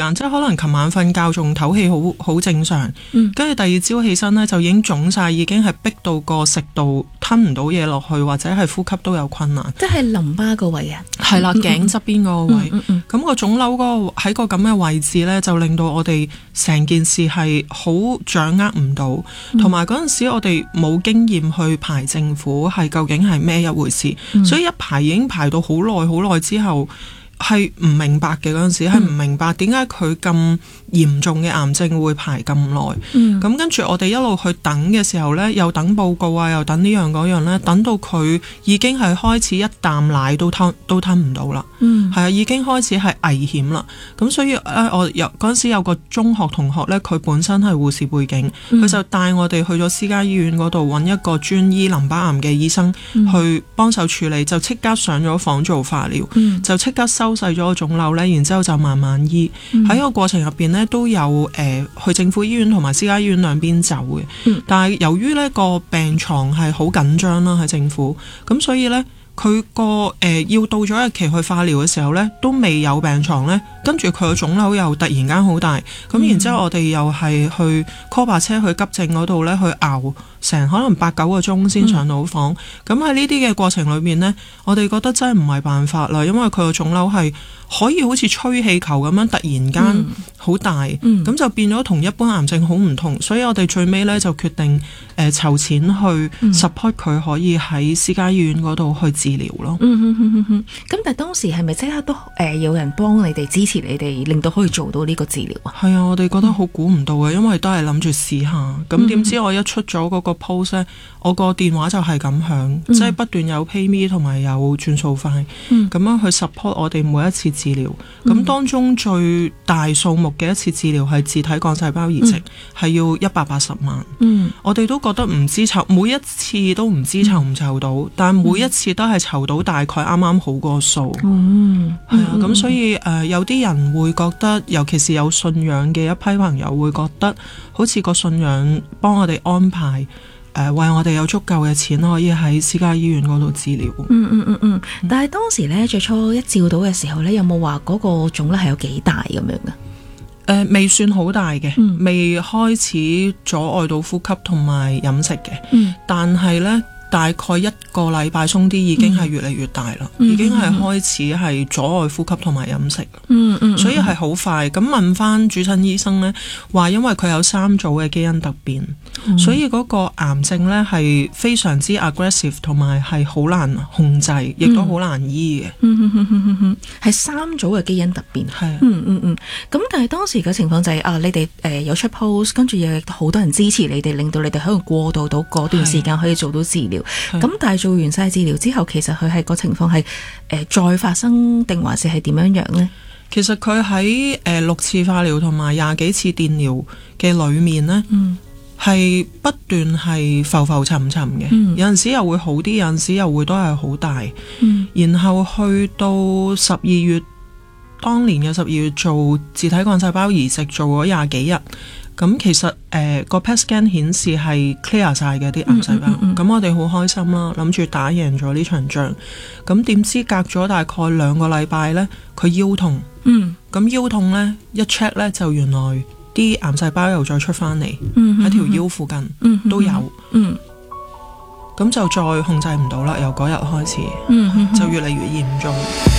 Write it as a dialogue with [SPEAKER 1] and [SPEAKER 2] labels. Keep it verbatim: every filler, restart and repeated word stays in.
[SPEAKER 1] 間，即係可能琴晚瞓覺仲唞氣好好正常，跟住、嗯、第二朝起身呢，就已經腫晒，已經係逼到個食道吞唔到嘢落去，或者係呼吸都有困難。
[SPEAKER 2] 即係淋巴個位啊？係
[SPEAKER 1] 啦，頸側邊嗰個位。咁、嗯嗯嗯、個腫瘤嗰個喺個咁嘅位置呢，就令到我哋成件事係好掌握唔到，同埋嗰陣時我哋冇經驗去排政府係究竟係咩一回事，嗯、所以一排已經排到好耐好耐之後。係唔明白嘅，嗰陣時係唔明白點解佢咁嚴重嘅癌症會排咁耐。咁、嗯、跟住我哋一路去等嘅時候呢，又等報告啊，又等呢樣嗰樣呢，等到佢已經係開始一啖奶都吞都吞唔到啦。係、嗯、啊，已經開始係危險啦。咁所以咧、呃，我有嗰陣時有個中學同學呢，佢本身係護士背景，佢、嗯、就帶我哋去咗私家醫院嗰度揾一個專醫淋巴癌嘅醫生去幫手處理，就即刻上咗房做化療，嗯、就即刻收細咗個腫瘤咧，然之後就慢慢醫。喺、嗯、個過程入邊咧，都有誒、呃、去政府醫院同埋私家醫院兩邊走嘅。嗯、但係由於呢個病床係好緊張啦，喺政府，咁所以咧佢個誒要到咗日期去化療嘅時候咧，都未有病床咧，跟住佢個腫瘤又突然間好大，咁、嗯、然之後我哋又係去 call 白車去急症嗰度咧去熬成可能八九個鐘先上到房。咁喺呢啲嘅過程裏面呢，我哋覺得真係唔係辦法啦，因為佢個腫瘤係可以好似吹氣球咁樣突然間好大，咁、嗯、就變咗同一般癌症好唔同，所以我哋最尾呢就決定誒籌、呃、錢去 support 佢可以喺私家醫院嗰度去治療咯。咁、
[SPEAKER 3] 嗯嗯嗯、但係當時係咪即刻都誒、呃、有人幫你哋支持你哋，令到可以做到呢個治療啊？
[SPEAKER 1] 係啊，我哋覺得好估唔到嘅，因為都係諗住試下，咁點知我一出咗嗰個 post 呢，我個電話就係咁響，嗯、即係不斷有 PayMe 同埋有轉數快，咁、嗯、樣去 support 我哋每一次治療。咁、嗯、當中最大數目嘅一次治療係自體幹細胞移植，係、嗯、要一百八十萬。嗯、我哋都覺得唔知籌，每一次都唔知籌唔籌到，嗯、但每一次都係籌到大概啱啱好個數。嗯，係啊，咁所以誒、呃，有啲人會覺得，尤其是有信仰嘅一批朋友會覺得，好似個信仰幫我哋安排。誒、呃，為我哋有足夠嘅錢可以喺私家醫院嗰度治療。
[SPEAKER 3] 嗯嗯嗯嗯。但係當時咧最初一照到嘅時候咧，有冇話嗰個腫瘤係有幾大咁樣噶？誒、
[SPEAKER 1] 呃，未算好大嘅，嗯、未開始阻礙到呼吸同埋飲食嘅。嗯、但係咧。大概一個禮拜鬆啲，已經係越嚟越大啦，嗯、已經係開始係阻礙呼吸同埋飲食。嗯嗯，所以係好快。咁問翻主診醫生呢，話因為佢有三組嘅基因突變，嗯、所以嗰個癌症呢係非常之 aggressive， 同埋係好難控制，亦都好難醫嘅。
[SPEAKER 3] 嗯嗯嗯嗯嗯，係三組嘅基因突變。係、啊。嗯嗯嗯。咁但係當時嘅情況就係、是、啊，你哋誒、呃、有出 post， 跟住又好多人支持你哋，令到你哋可以過渡到嗰段時間可以做到治療。咁但係做完晒治療之後，其實佢係個情況係誒再發生定還是係點樣樣呢？
[SPEAKER 1] 其實佢喺誒六次化療同埋廿幾次電療嘅裏面呢，係、嗯、不斷係浮浮沉沉嘅，嗯、有陣時又會好啲，有陣時又會都係好大。嗯、然後去到十二月，當年嘅十二月做自體幹細胞移植，做咗廿幾日。咁其實誒個 P E T scan 顯示係 clear 晒嘅啲癌細胞，咁、嗯嗯嗯、我哋好開心啦，諗住打贏咗呢場仗。咁點知隔咗大概兩個禮拜呢，佢腰痛，咁、嗯、腰痛呢，一 check 呢，就原來啲癌細胞又再出翻嚟，喺、嗯嗯、條腰附近、嗯嗯、都有，咁、嗯嗯、就再控制唔到啦。由嗰日開始，嗯嗯嗯、就越嚟越嚴重。